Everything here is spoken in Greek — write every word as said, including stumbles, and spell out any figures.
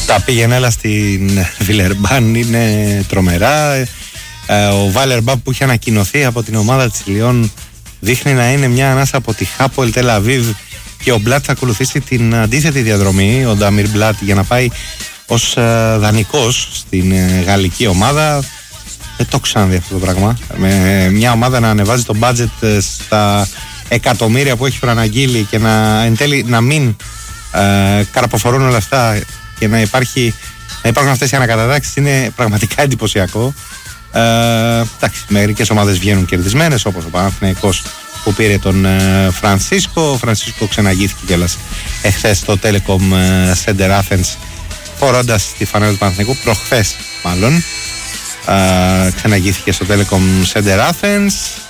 Τα πήγαινε έλα στην Βιλερμπάν είναι τρομερά. ε, Ο Βάλερμπάν που είχε ανακοινωθεί από την ομάδα της Λιόν δείχνει να είναι μια ανάσα από τη Χάπολ Τελ Αβίβ, και ο Μπλατ θα ακολουθήσει την αντίθετη διαδρομή, ο Νταμίρ Μπλατ, για να πάει ως ε, δανεικός στην ε, γαλλική ομάδα. Δεν το ξαναδεί αυτό το πράγμα, με μια ομάδα να ανεβάζει το budget ε, στα εκατομμύρια που έχει προαναγγείλει και να εν τέλει να μην ε, καρποφορούν όλα αυτά και να, υπάρχει, να υπάρχουν αυτές οι ανακατατάξεις, είναι πραγματικά εντυπωσιακό. Ε, εντάξει, μερικές ομάδες βγαίνουν κερδισμένες, όπως ο Παναθηναϊκός που πήρε τον ε, Φρανσίσκο. Ο Φρανσίσκο ξαναγήθηκε κιόλας εχθές στο Telecom Center Athens, φορώντας τη φανέλα του Παναθηναϊκού, προχθές μάλλον. Ε, ξαναγήθηκε στο Telecom Center Athens.